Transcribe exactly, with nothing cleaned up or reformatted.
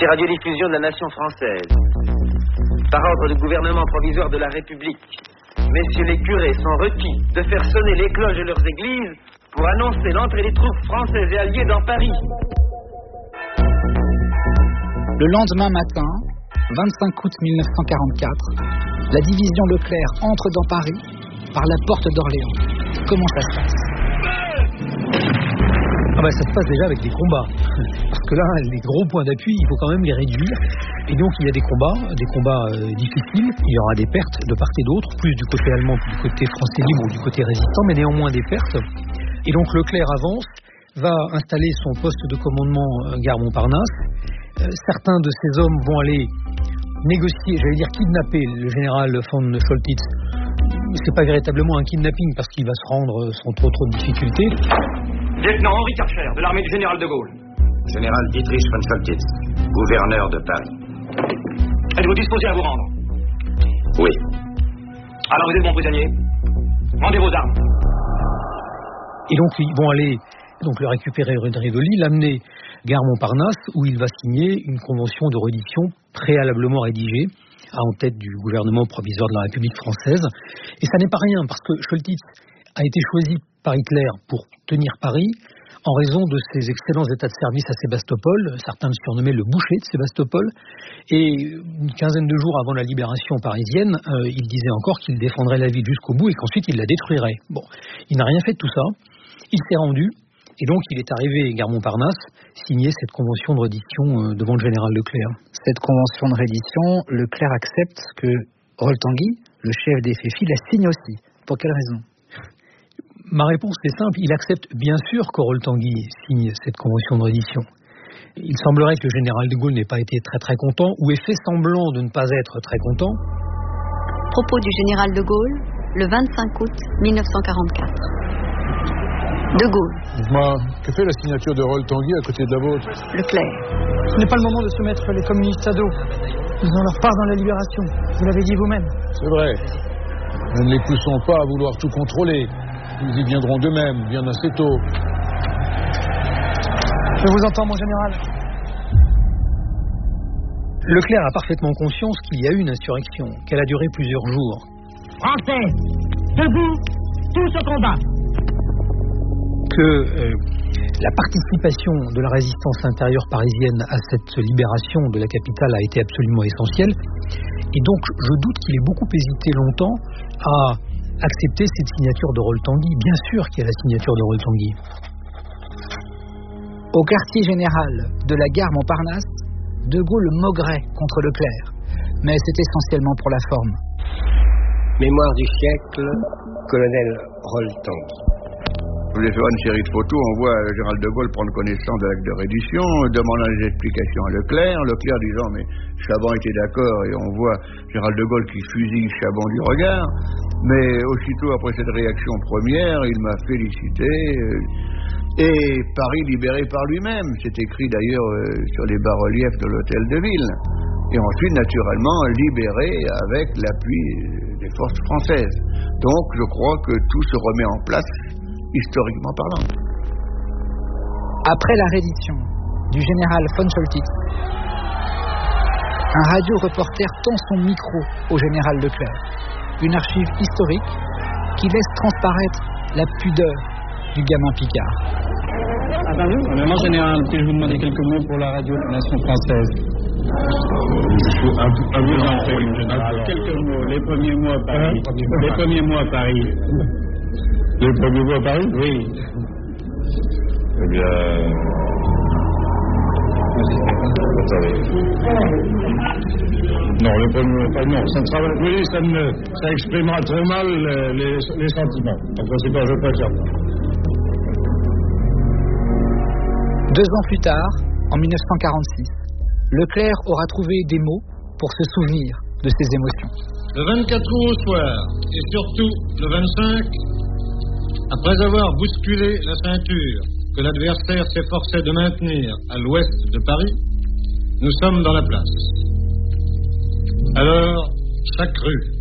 Ici radiodiffusion de la nation française. Par ordre du gouvernement provisoire de la République, messieurs les curés sont requis de faire sonner les cloches de leurs églises pour annoncer l'entrée des troupes françaises et alliées dans Paris. Le lendemain matin, vingt-cinq août mille neuf cent quarante-quatre, la division Leclerc entre dans Paris par la porte d'Orléans. Comment ça se passe ? Ah bah ça se passe déjà avec des combats. Parce que là, les gros points d'appui, il faut quand même les réduire. Et donc il y a des combats, des combats euh, difficiles. Il y aura des pertes de part et d'autre, plus du côté allemand que du côté français libre ou du côté résistant, mais néanmoins des pertes. Et donc Leclerc avance, va installer son poste de commandement euh, gare Montparnasse. Euh, certains de ces hommes vont aller négocier, j'allais dire kidnapper le général von Choltitz. C'est pas véritablement un kidnapping parce qu'il va se rendre sans trop trop de difficultés. Lieutenant Henri Karcher, de l'armée du général de Gaulle. Général Dietrich von Choltitz, gouverneur de Paris. Êtes-vous disposé à vous rendre? Oui. Alors vous êtes bon prisonnier. Rendez vos armes. Et donc ils vont aller donc le récupérer rue de Rivoli, l'amener gare Montparnasse où il va signer une convention de reddition préalablement rédigée en tête du gouvernement provisoire de la République française. Et ça n'est pas rien parce que Choltitz a été choisi par Hitler pour tenir Paris en raison de ses excellents états de service à Sébastopol. Certains le surnommaient le boucher de Sébastopol. Et une quinzaine de jours avant la libération parisienne, euh, il disait encore qu'il défendrait la ville jusqu'au bout et qu'ensuite il la détruirait. Bon, il n'a rien fait de tout ça. Il s'est rendu. Et donc, il est arrivé gare Montparnasse, signer cette convention de reddition euh, devant le général Leclerc. Cette convention de reddition, Leclerc accepte que Rol-Tanguy, le chef des Féfis, la signe aussi. Pour quelle raison ? Ma réponse est simple. Il accepte bien sûr que Rol-Tanguy signe cette convention de reddition. Il semblerait que le général de Gaulle n'ait pas été très très content ou ait fait semblant de ne pas être très content. Propos du général de Gaulle, le vingt-cinq août mille neuf cent quarante-quatre. De Gaulle. Dites-moi, que fait la signature de Rol-Tanguy à côté de la vôtre? Leclerc. Ce n'est pas le moment de soumettre les communistes à dos. Ils ont leur part dans la libération. Vous l'avez dit vous-même. C'est vrai. Nous ne les poussons pas à vouloir tout contrôler. Ils y viendront d'eux-mêmes, bien assez tôt. Je vous entends, mon général. Leclerc a parfaitement conscience qu'il y a eu une insurrection, qu'elle a duré plusieurs jours. Français, debout, tous au combat. Que euh, la participation de la résistance intérieure parisienne à cette libération de la capitale a été absolument essentielle. Et donc, je doute qu'il ait beaucoup hésité longtemps à accepter cette signature de Rol-Tanguy. Bien sûr qu'il y a la signature de Rol-Tanguy. Au quartier général de la gare Montparnasse, De Gaulle maugrait contre Leclerc. Mais c'est essentiellement pour la forme. Mémoire du siècle, colonel Rol-Tanguy. Vous avez fait une série de photos, on voit le général de Gaulle prendre connaissance de l'acte de reddition, demandant des explications à Leclerc, Leclerc disant mais Chaban était d'accord, et on voit général de Gaulle qui fusille Chaban du regard, mais aussitôt après cette réaction première, il m'a félicité, et Paris libéré par lui-même, c'est écrit d'ailleurs sur les bas-reliefs de l'hôtel de ville, et ensuite naturellement libéré avec l'appui des forces françaises. Donc je crois que tout se remet en place, historiquement parlant. Après la reddition du général von Choltitz, un radio-reporter tend son micro au général Leclerc. Une archive historique qui laisse transparaître la pudeur du gamin Picard. Attendez, vraiment général, puis-je vous demander quelques mots pour la radio de la nation française? Un, un, vous en faites, mon général. Quelques mots. Les premiers mots à Paris. Hein? Les premiers mots à Paris. Les premiers mots à Paris? Oui. Eh bien... Attendez. Non, le premier mot à Paris, non. Ça, ne sera, oui, ça, ne, ça exprimera très mal les, les sentiments. Enfin, c'est pas, je préfère pas. Deux ans plus tard, en mille neuf cent quarante-six, Leclerc aura trouvé des mots pour se souvenir de ses émotions. Le vingt-quatre août au soir, et surtout le vingt-cinq, après avoir bousculé la ceinture que l'adversaire s'efforçait de maintenir à l'ouest de Paris, nous sommes dans la place. Alors, chaque rue,